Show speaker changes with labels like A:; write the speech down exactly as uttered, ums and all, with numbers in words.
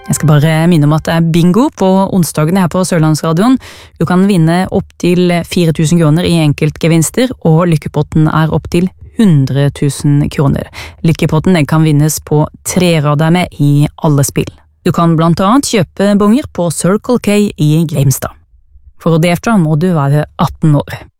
A: Jeg skal bare minne om at det er bingo på onsdagene her på Sørlandsradioen. Du kan vinne opp til fire tusen kroner i enkeltgevinster, og lykkepotten er opp til hundre tusen kroner. Lykkepotten kan vinnes på tre rader med i alle spill. Du kan blant annet kjøpe bonger på Circle K i Grimstad. For å delta må du være atten år.